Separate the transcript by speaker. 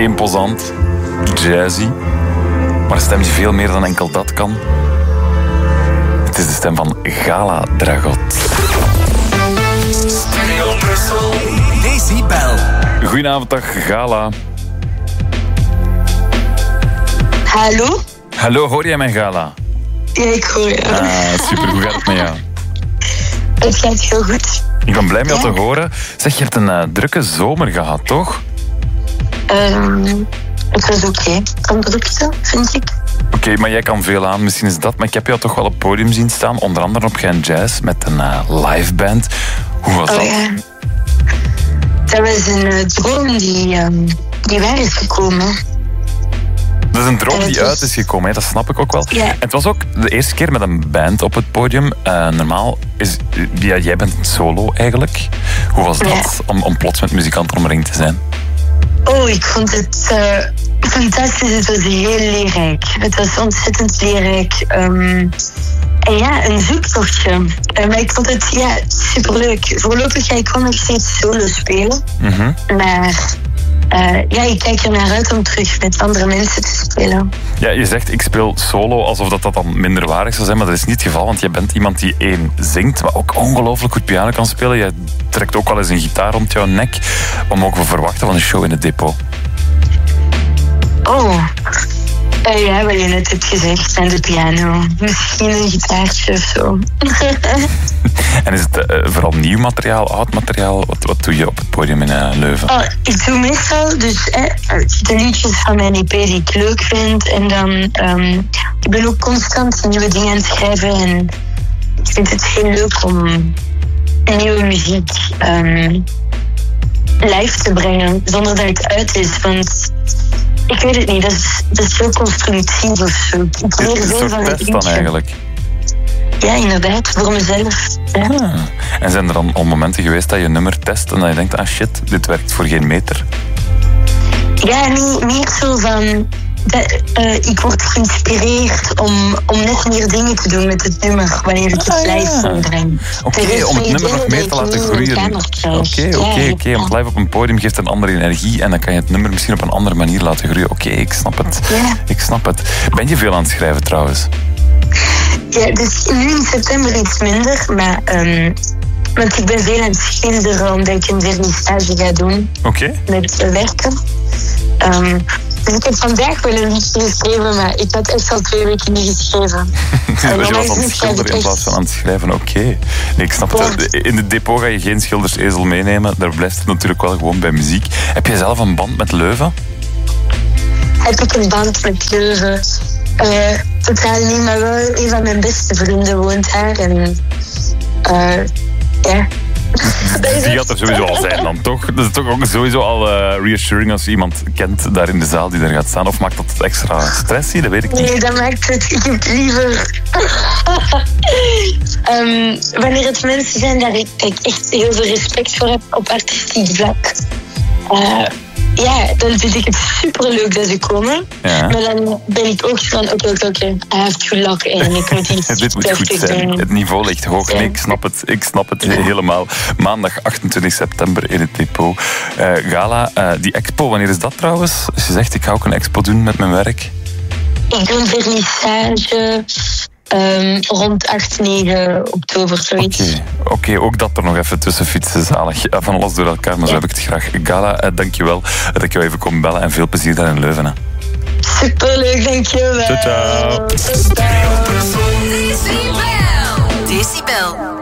Speaker 1: imposant, jazzy. Maar een stem die veel meer dan enkel dat kan. Het is de stem van Gala Dragot.
Speaker 2: Studio Brussel. Decibel.
Speaker 1: Goedenavond, dag Gala.
Speaker 3: Hallo?
Speaker 1: Hallo, hoor jij mij, Gala?
Speaker 3: Ja, ik hoor je.
Speaker 1: Super, hoe gaat het met jou?
Speaker 3: Het gaat heel goed.
Speaker 1: Ik ben blij met jou te horen. Zeg, je hebt een drukke zomer gehad, toch?
Speaker 3: Het was oké. Kan drukte, vind ik.
Speaker 1: Oké, maar jij kan veel aan, misschien is dat. Maar ik heb jou toch wel op het podium zien staan. Onder andere op Gent Jazz met een live band. Hoe was dat?
Speaker 3: Ja. Dat was een droom die waar is gekomen.
Speaker 1: Dat is een droom die uit is gekomen, hè? Dat snap ik ook wel.
Speaker 3: Ja.
Speaker 1: En het was ook de eerste keer met een band op het podium. Normaal is... Ja, jij bent solo eigenlijk. Hoe was dat om plots met muzikanten omringd te zijn?
Speaker 3: Oh, ik vond het fantastisch. Het was heel leerrijk. Het was ontzettend leerrijk. En ja, een zoektochtje. Maar ik vond het superleuk. Voorlopig ga ik gewoon nog steeds solo spelen.
Speaker 1: Mm-hmm.
Speaker 3: Maar ik kijk er naar uit om terug met andere mensen te spelen.
Speaker 1: Ja, je zegt ik speel solo alsof dat dan minderwaardig zou zijn, maar dat is niet het geval, want je bent iemand die zingt, maar ook ongelooflijk goed piano kan spelen. Je trekt ook wel eens een gitaar rond jouw nek. Wat mogen we verwachten van een show in het depot?
Speaker 3: Oh, ja, wat je net hebt gezegd, en de piano. Misschien een gitaartje of zo.
Speaker 1: En is het vooral nieuw materiaal, oud materiaal? Wat doe je op het podium in Leuven?
Speaker 3: Oh, ik doe meestal dus de liedjes van mijn EP die ik leuk vind. En dan, ik ben ook constant nieuwe dingen aan het schrijven. En ik vind het heel leuk om nieuwe muziek live te brengen, zonder dat het uit is. Want ik weet het niet, dat is heel constructief of zo. Ik leer veel van het
Speaker 1: dan eigenlijk.
Speaker 3: Ja, inderdaad, voor mezelf. Ja.
Speaker 1: Ah. En zijn er dan al momenten geweest dat je een nummer test en dat je denkt, shit, dit werkt voor geen meter?
Speaker 3: Ja, meer zo van... ik word geïnspireerd om nog meer dingen te doen met het nummer wanneer ik het live breng.
Speaker 1: Oké, om het nummer nog meer te laten groeien. Oké. Want live op een podium geeft een andere energie en dan kan je het nummer misschien op een andere manier laten groeien. Oké, ik snap het.
Speaker 3: Ja.
Speaker 1: Ik snap het. Ben je veel aan het schrijven trouwens?
Speaker 3: Ja, dus nu in september iets minder, maar... want ik ben veel aan het schilderen omdat ik een vernissage ga doen.
Speaker 1: Oké.
Speaker 3: Met werken. Dus ik heb vandaag wel een liedje geschreven, maar ik had echt al 2 weken niet geschreven.
Speaker 1: Dus je was aan het schilderen in plaats van aan het schrijven. Oké. Nee, ik snap het. In het depot ga je geen schildersezel meenemen. Daar blijft het natuurlijk wel gewoon bij muziek. Heb jij zelf een band met Leuven?
Speaker 3: Heb ik een band met Leuven? Totaal niet, maar wel een van mijn beste vrienden woont daar. En ja...
Speaker 1: Die gaat er sowieso al zijn dan, toch? Dat is toch ook sowieso al reassuring als je iemand kent daar in de zaal die daar gaat staan. Of maakt dat extra stressy? Dat weet ik niet.
Speaker 3: Nee, dat maakt het. Ik heb liever... wanneer het mensen zijn daar ik echt heel veel respect voor heb op artistiek vlak. Dan vind ik het superleuk dat ze komen. Ja. Maar dan ben ik ook van, oké, I have to lock in. Ik moet iets
Speaker 1: dit moet goed zijn. Het niveau ligt hoog. Ja. Nee, ik snap het helemaal. Maandag 28 september in het depot. Gala, die expo, wanneer is dat trouwens? Als je zegt, ik ga ook een expo doen met mijn werk.
Speaker 3: Ik doe een vernissage... rond 8, 9 oktober, zoiets.
Speaker 1: Oké, ook dat er nog even tussen fietsen, zalig. Van alles door elkaar, maar zo heb ik het graag. Gala, dankjewel dat ik jou even kon bellen en veel plezier daar in Leuven. Hè.
Speaker 3: Superleuk, dankjewel.
Speaker 1: Ciao.
Speaker 2: Decibel.